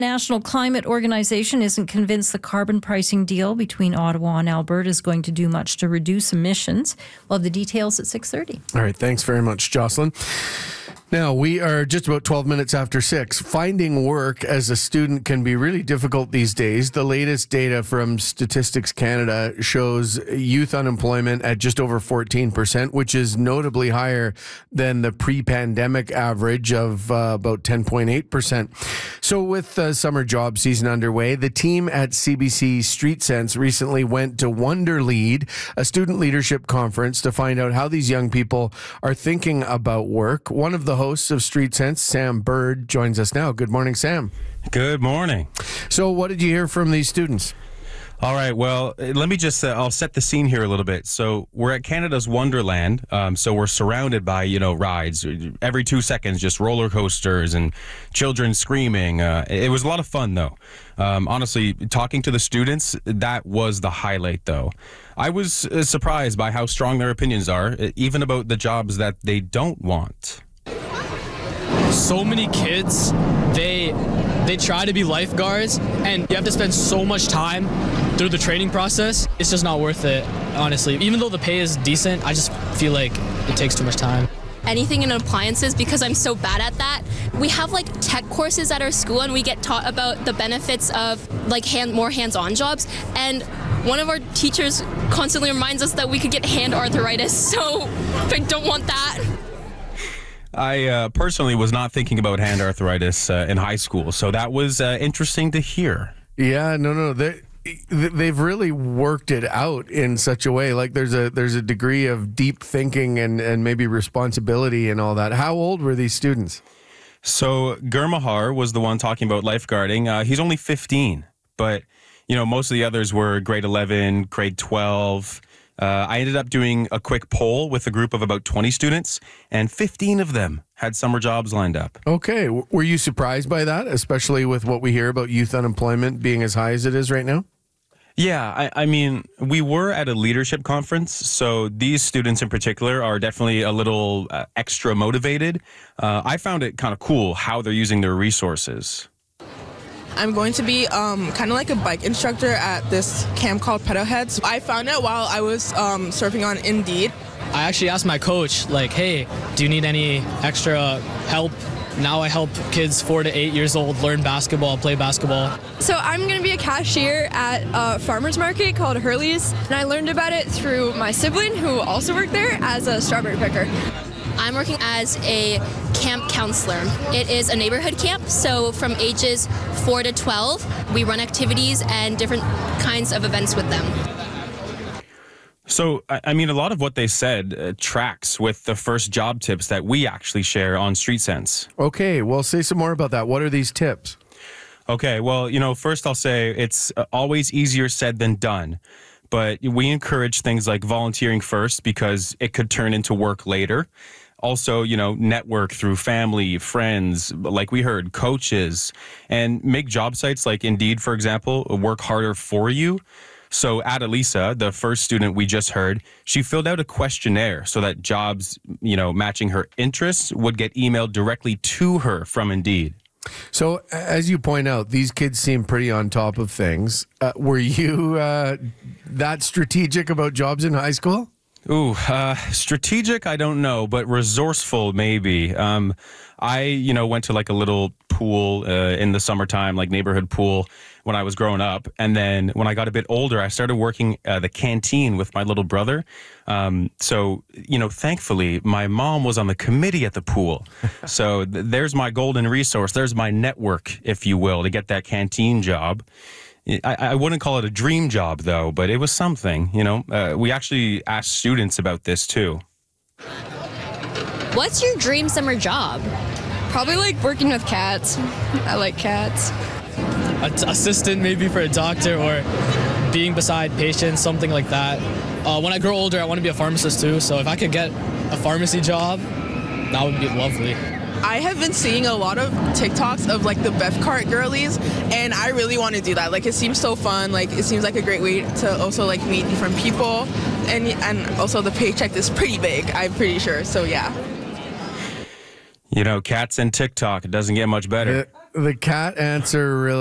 National Climate Organization isn't convinced the carbon pricing deal between Ottawa and Alberta is going to do much to reduce emissions. We'll have the details at 6:30. All right, thanks very much, Jocelyn. Now, we are just about 12 minutes after 6. Finding work as a student can be really difficult these days. The latest data from Statistics Canada shows youth unemployment at just over 14%, which is notably higher than the pre-pandemic average of about 10.8%. So with the summer job season underway, the team at CBC Street Sense recently went to Wonder Lead, a student leadership conference, to find out how these young people are thinking about work. One of the hosts of Street Sense, Sam Bird, joins us now. Good morning, Sam. Good morning. So what did you hear from these students? All right, well, let me just, I'll set the scene here a little bit. So we're at Canada's Wonderland, so we're surrounded by, rides. Every 2 seconds, just roller coasters and children screaming. It was a lot of fun, though. Honestly, talking to the students, that was the highlight, though. I was surprised by how strong their opinions are, even about the jobs that they don't want. So many kids, they try to be lifeguards, and you have to spend so much time through the training process. It's just not worth it, honestly. Even though the pay is decent, I just feel like it takes too much time. Anything in appliances, because I'm so bad at that. We have tech courses at our school, and we get taught about the benefits of more hands-on jobs, and one of our teachers constantly reminds us that we could get hand arthritis, so I don't want that. I personally was not thinking about hand arthritis in high school, so that was interesting to hear. Yeah, no. They've really worked it out in such a way. There's a degree of deep thinking and maybe responsibility and all that. How old were these students? So Gurmahar was the one talking about lifeguarding. He's only 15, but most of the others were grade 11, grade 12. I ended up doing a quick poll with a group of about 20 students, and 15 of them had summer jobs lined up. Okay. Were you surprised by that, especially with what we hear about youth unemployment being as high as it is right now? Yeah, I mean, we were at a leadership conference, so these students in particular are definitely a little extra motivated. I found it kind of cool how they're using their resources. I'm going to be kind of like a bike instructor at this camp called Pedalheads. I found out while I was surfing on Indeed. I actually asked my coach, hey, do you need any extra help? Now I help kids 4 to 8 years old learn basketball, play basketball. So I'm going to be a cashier at a farmer's market called Hurley's, and I learned about it through my sibling who also worked there as a strawberry picker. I'm working as a camp counselor. It is a neighborhood camp, so from ages 4 to 12, we run activities and different kinds of events with them. So, I mean, a lot of what they said tracks with the first job tips that we actually share on Street Sense. Okay, well, say some more about that. What are these tips? Okay, well, first I'll say it's always easier said than done. But we encourage things like volunteering first because it could turn into work later. Also, network through family, friends, like we heard, coaches, and make job sites like Indeed, for example, work harder for you. So Adelisa, the first student we just heard, she filled out a questionnaire so that jobs, matching her interests would get emailed directly to her from Indeed. So, as you point out, these kids seem pretty on top of things. Were you that strategic about jobs in high school? Ooh, strategic, I don't know, but resourceful, maybe. I, went to a little pool in the summertime, neighborhood pool when I was growing up. And then when I got a bit older, I started working the canteen with my little brother. So, thankfully, my mom was on the committee at the pool. So there's my golden resource. There's my network, if you will, to get that canteen job. I wouldn't call it a dream job, though, but it was something, We actually asked students about this, too. What's your dream summer job? Probably working with cats. I like cats. Assistant maybe for a doctor or being beside patients, something like that. When I grow older, I want to be a pharmacist, too. So if I could get a pharmacy job, that would be lovely. I have been seeing a lot of TikToks of the Beth Cart girlies, and I really want to do that. It seems so fun. It seems like a great way to also meet different people, and also the paycheck is pretty big, I'm pretty sure. So yeah. Cats and TikTok, it doesn't get much better. The cat answer really